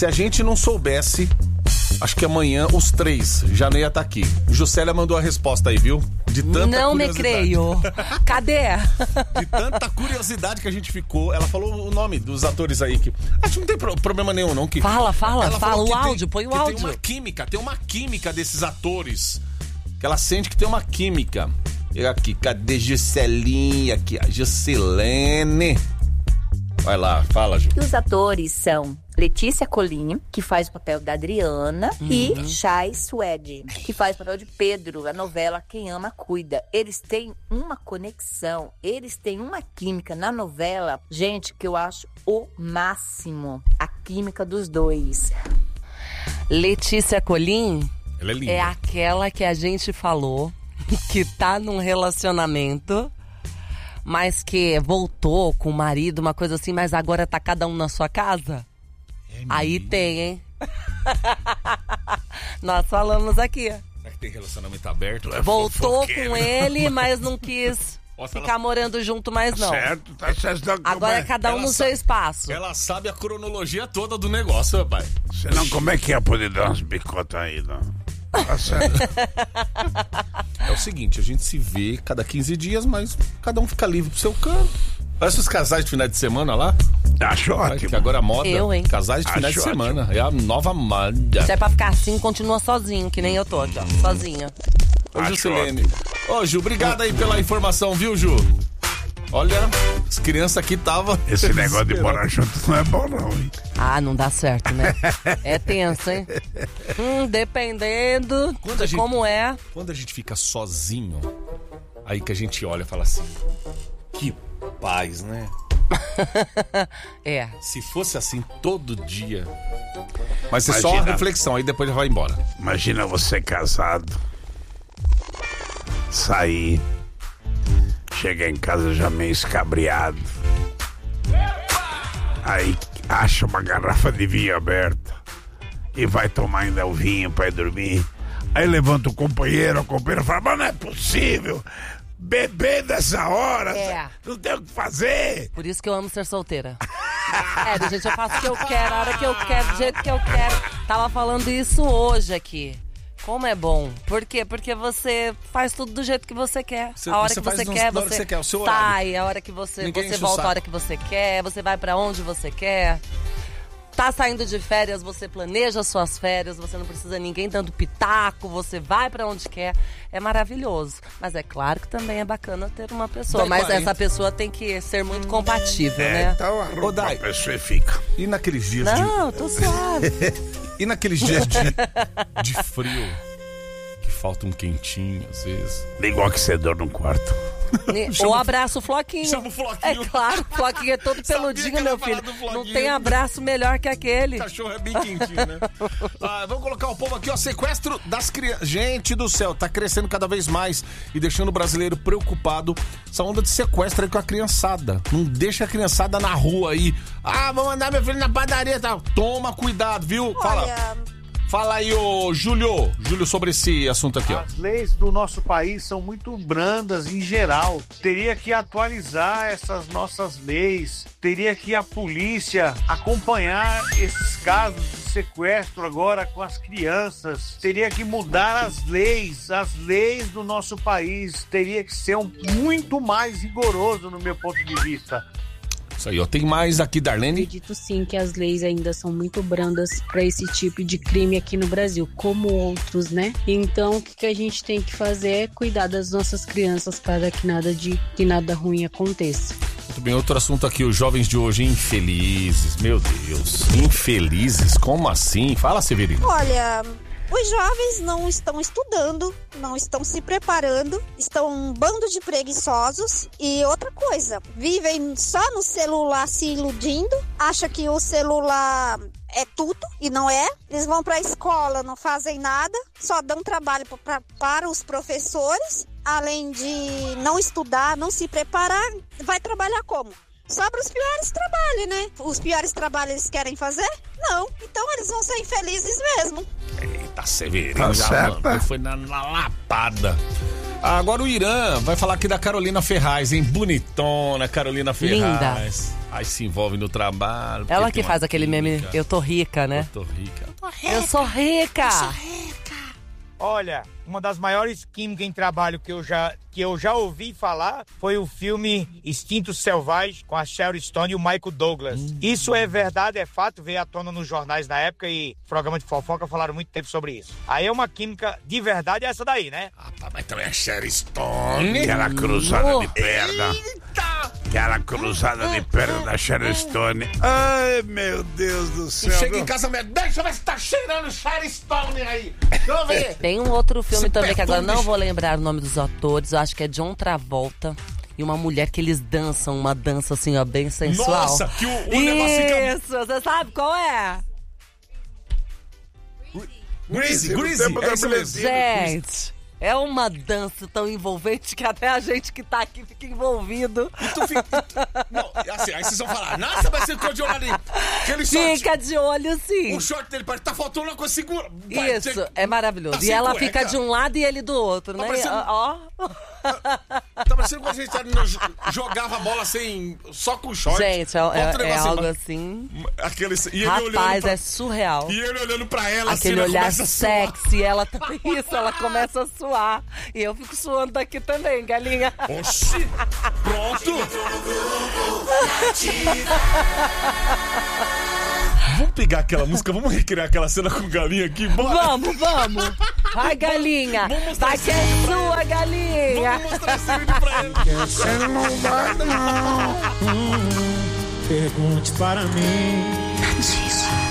Se a gente não soubesse, acho que amanhã os 3 já não ia estar aqui. Juscelia mandou a resposta aí, viu? De tanta não me creio. Cadê? De tanta curiosidade que a gente ficou. Ela falou o nome dos atores aí. Que acho que não tem problema nenhum, não. Que fala o áudio, põe o áudio. Tem uma química desses atores. Que ela sente que tem uma química. E aqui, cadê Juscelinha? Aqui, a Juscelene. Vai lá, fala, Ju. E os atores são Letícia Colin, que faz o papel da Adriana, e Chay Suede, que faz o papel de Pedro, a novela Quem Ama Cuida. Eles têm uma conexão, eles têm uma química na novela, gente, que eu acho o máximo. A química dos dois. Letícia Colin ela é linda. É aquela que a gente falou que tá num relacionamento, mas que voltou com o marido, uma coisa assim, mas agora tá cada um na sua casa? Aí tem, hein? Nós falamos aqui. Será que tem relacionamento aberto? Voltou com ele, mas não quis ficar morando junto mais não. Certo, tá certo. Agora é cada um no seu espaço. Ela sabe a cronologia toda do negócio, rapaz. Senão, como é que ia poder dar umas bicotas aí, não? Tá certo. É o seguinte, a gente se vê cada 15 dias, mas cada um fica livre pro seu canto. Parece os casais de final de semana lá. Acho ótimo. Que agora a moda. Eu, hein? Casais de final de semana. É a nova moda. Se é pra ficar assim, continua sozinho, que nem eu tô aqui, ó. Sozinha. Ô, Juscelene. Ô, Ju, obrigado aí pela informação, viu, Ju? Olha, as crianças aqui estavam... Esse negócio de morar junto não é bom, não, hein? Ah, não dá certo, né? É tenso, hein? Dependendo de como é. Quando a gente fica sozinho, aí que a gente olha e fala assim... Que paz, né? É. Se fosse assim todo dia... Mas é só uma reflexão, aí depois já vai embora. Imagina você casado, sair, chegar em casa já meio escabriado, aí acha uma garrafa de vinho aberta e vai tomar ainda o vinho pra ir dormir. Aí levanta o companheiro, a companheira fala, mas não é possível beber dessa hora, não tem o que fazer. Por isso que eu amo ser solteira. É, gente, eu faço o que eu quero, a hora que eu quero, do jeito que eu quero. Tava falando isso hoje aqui. Como é bom. Por quê? Porque você faz tudo do jeito que você quer. A hora que você quer, você sai. A hora que você volta a hora que você quer. Você vai pra onde você quer. Tá saindo de férias, você planeja suas férias. Você não precisa de ninguém dando pitaco. Você vai pra onde quer. É maravilhoso. Mas é claro que também é bacana ter uma pessoa. Mas essa pessoa tem que ser muito compatível, né? Então arruma a pessoa e fica. E naqueles dias Não, tô suave. E naqueles dias de frio, que falta um quentinho, às vezes. Liga o aquecedor no quarto. Ou abraça o Floquinho. Chama o Floquinho. É claro, o Floquinho é todo peludinho, meu filho. Não tem abraço melhor que aquele. O cachorro é bem quentinho, né? Vamos colocar o povo aqui, ó. Sequestro das crianças. Gente do céu, tá crescendo cada vez mais e deixando o brasileiro preocupado. Essa onda de sequestro aí com a criançada. Não deixa a criançada na rua aí. Ah, vou mandar meu filho na padaria e tal. Toma cuidado, viu? Fala aí, ô Júlio, sobre esse assunto aqui, ó. As leis do nosso país são muito brandas em geral. Teria que atualizar essas nossas leis. Teria que a polícia acompanhar esses casos de sequestro agora com as crianças. Teria que mudar as leis do nosso país. Teria que ser muito mais rigoroso no meu ponto de vista. Isso aí, ó. Tem mais aqui, Darlene? Acredito sim que as leis ainda são muito brandas para esse tipo de crime aqui no Brasil, como outros, né? Então, o que a gente tem que fazer é cuidar das nossas crianças para que nada ruim aconteça. Muito bem, outro assunto aqui, os jovens de hoje infelizes, meu Deus, infelizes, como assim? Fala, Severino. Olha... Os jovens não estão estudando, não estão se preparando, estão um bando de preguiçosos. E outra coisa, vivem só no celular se iludindo, acham que o celular é tudo e não é. Eles vão para a escola, não fazem nada, só dão trabalho para os professores. Além de não estudar, não se preparar, vai trabalhar como? Só para os piores trabalhos, né? Os piores trabalhos eles querem fazer? Não. Então eles vão ser infelizes mesmo. Eita, Severino, foi na lapada. Agora o Irã vai falar aqui da Carolina Ferraz, hein? Bonitona, Carolina Ferraz. Linda. Aí se envolve no trabalho. Ela porque que tem faz uma aquele meme, química. eu tô rica, né? Eu tô rica. Eu sou rica! Olha, uma das maiores químicas em trabalho que eu já ouvi falar foi o filme Instinto Selvagem com a Sharon Stone e o Michael Douglas. Isso é verdade, é fato, veio à tona nos jornais na época e programa de fofoca falaram muito tempo sobre isso. Aí é uma química de verdade essa daí, né? Mas também é Sharon Stone. Aquela cruzada de perna. Aquela cruzada de perna da Sharon Stone. Ai, meu Deus do céu. Chega em casa, deixa eu ver se tá cheirando Sharon Stone aí. Deixa eu ver. Tem um outro filme Esse também que agora perfume não vou lembrar o nome dos atores. Eu acho que é John Travolta. E uma mulher que eles dançam uma dança assim, ó, bem sensual. Nossa, que o negócio fica... Isso, você sabe qual é? Greasy, é isso mesmo. Gente, é uma dança tão envolvente que até a gente que tá aqui fica envolvido. E tu fica... Não, assim, aí vocês vão falar, nossa, mas você ficou de olho ali. Aquele short. Fica de olho, sim. O short dele parece que tá faltando uma coisa segura. Isso, é maravilhoso. Tá E sem ela cueca. fica de um lado e ele do outro, né? parecendo- Ó. Tá parecendo quando a gente jogava a bola sem... Só com short. Gente, Bota o é negócio algo embaixo. assim. Aquele, e ele Rapaz, olhando pra... é surreal. E ele olhando pra ela Aquele assim, olhar começa a suar. sexy, ela também. Isso, ela começa a suar. E eu fico suando daqui também, galinha. Oxi! Pronto! Vamos pegar aquela música, vamos recriar aquela cena com galinha aqui, bora! Vamos. Vai, galinha. Vamos mostrar Vai esse que é vídeo pra sua, galinha. Vamos mostrar esse vídeo pra ele! Você não vai, não. Pergunte para mim. Diz